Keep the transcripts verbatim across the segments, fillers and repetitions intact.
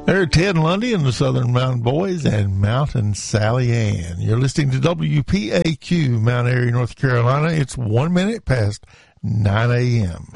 They're Ted Lundy and the Southern Mountain Boys and Mountain Sally Ann. You're listening to W P A Q, Mount Airy, North Carolina. It's one minute past nine a.m.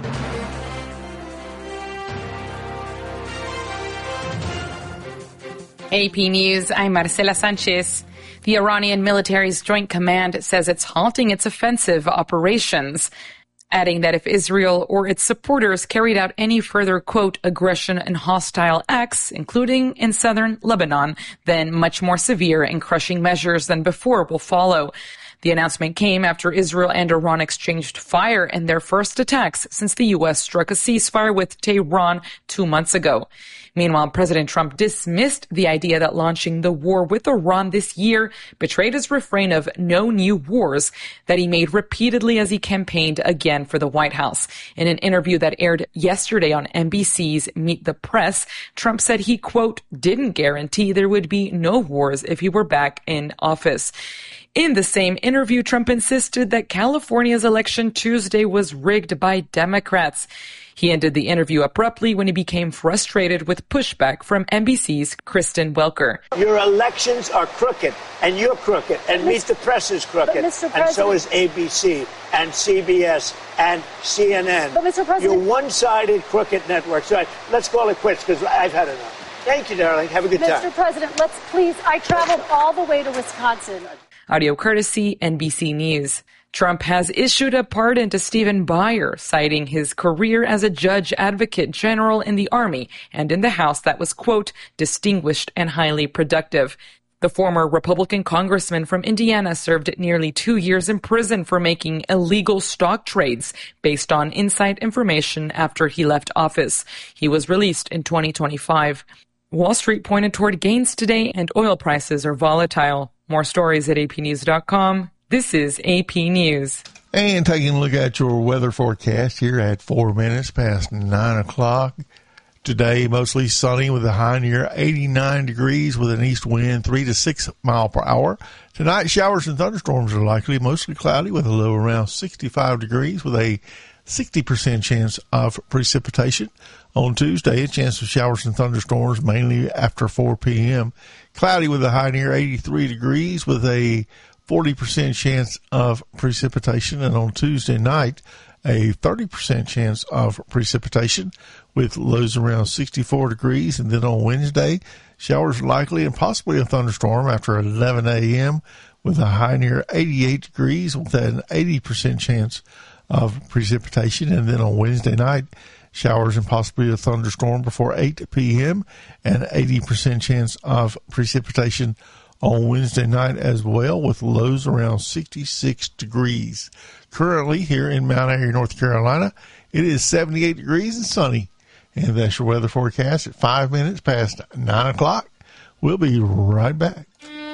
A P News, I'm Marcela Sanchez. The Iranian military's Joint Command says it's halting its offensive operations, adding that if Israel or its supporters carried out any further, quote, aggression and hostile acts, including in southern Lebanon, then much more severe and crushing measures than before will follow. The announcement came after Israel and Iran exchanged fire in their first attacks since the U S struck a ceasefire with Tehran two months ago. Meanwhile, President Trump dismissed the idea that launching the war with Iran this year betrayed his refrain of no new wars that he made repeatedly as he campaigned again for the White House. In an interview that aired yesterday on N B C's Meet the Press, Trump said he, quote, didn't guarantee there would be no wars if he were back in office. In the same interview, Trump insisted that California's election Tuesday was rigged by Democrats. He ended the interview abruptly when he became frustrated with pushback from N B C's Kristen Welker. Your elections are crooked, and you're crooked, and Meet the Press is crooked, and so is A B C, and C B S, and C N N. But Mister President, you're one-sided crooked network. So let's call it quits, because I've had enough. Thank you, darling. Have a good Mister time. Mister President, let's please, I traveled all the way to Wisconsin. Audio courtesy N B C News. Trump has issued a pardon to Stephen Breyer, citing his career as a judge advocate general in the Army and in the House that was, quote, distinguished and highly productive. The former Republican congressman from Indiana served nearly two years in prison for making illegal stock trades based on inside information after he left office. He was released in twenty twenty-five. Wall Street pointed toward gains today, and oil prices are volatile. More stories at A P news dot com. This is A P News. And taking a look at your weather forecast here at four minutes past nine o'clock. Today, mostly sunny with a high near eighty-nine degrees with an east wind three to six mile per hour. Tonight, showers and thunderstorms are likely, mostly cloudy with a low around sixty-five degrees with a sixty percent chance of precipitation. On Tuesday, a chance of showers and thunderstorms mainly after four p.m. Cloudy with a high near eighty-three degrees with a forty percent chance of precipitation. And on Tuesday night, a thirty percent chance of precipitation with lows around sixty-four degrees. And then on Wednesday, showers likely and possibly a thunderstorm after eleven a.m. with a high near eighty-eight degrees with an eighty percent chance of precipitation. And then on Wednesday night, showers and possibly a thunderstorm before eight p.m. and eighty percent chance of precipitation on Wednesday night as well with lows around sixty-six degrees. Currently here in Mount Airy, North Carolina, it is seventy-eight degrees and sunny. And that's your weather forecast at five minutes past nine o'clock. We'll be right back.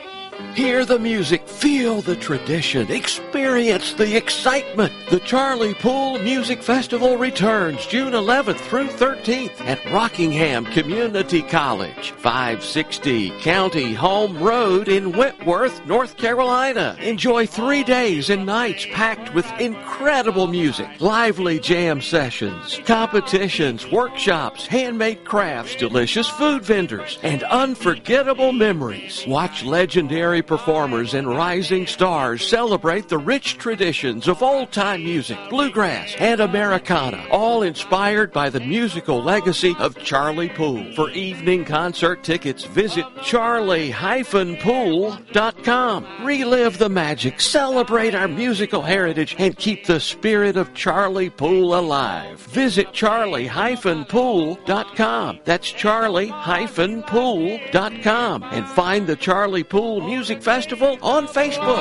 Hear the music, feel the tradition, experience the excitement. The Charlie Poole Music Festival returns June eleventh through thirteenth at Rockingham Community College, five sixty County Home Road in Whitworth, North Carolina. Enjoy three days and nights packed with incredible music, lively jam sessions, competitions, workshops, handmade crafts, delicious food vendors, and unforgettable memories. Watch legendary performers and rising stars celebrate the rich traditions of old-time music, bluegrass, and Americana, all inspired by the musical legacy of Charlie Poole. For evening concert tickets, visit charlie dash poole dot com. Relive the magic, celebrate our musical heritage, and keep the spirit of Charlie Poole alive. Visit charlie dash poole dot com. That's charlie dash poole dot com. And find the Charlie Poole Music Festival on Facebook.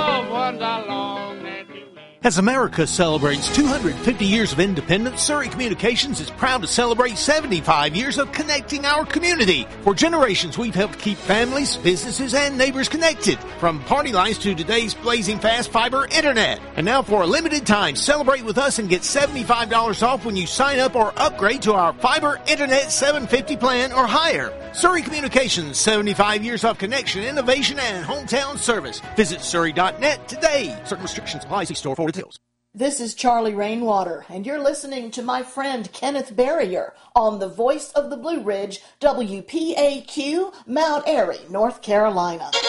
As America celebrates two hundred fifty years of independence, Surrey Communications is proud to celebrate seventy-five years of connecting our community. For generations, we've helped keep families, businesses, and neighbors connected, from party lines to today's blazing fast fiber internet. And now for a limited time, celebrate with us and get seventy-five dollars off when you sign up or upgrade to our fiber internet seven fifty plan or higher. Surrey Communications, seventy-five years of connection, innovation, and hometown service. Visit surrey dot net today. Certain restrictions apply. See store for details. This is Charlie Rainwater, and you're listening to my friend Kenneth Barrier on the Voice of the Blue Ridge, W P A Q, Mount Airy, North Carolina.